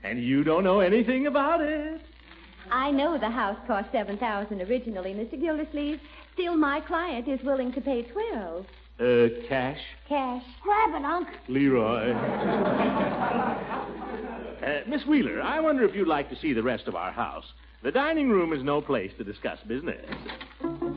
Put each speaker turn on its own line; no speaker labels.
And you don't know anything about it.
I know the house cost $7,000 originally, Mr. Gildersleeve. Still, my client is willing to pay $12,000.
Cash?
Cash.
Grab it, Unc.
Leroy. Miss Wheeler, I wonder if you'd like to see the rest of our house. The dining room is no place to discuss business.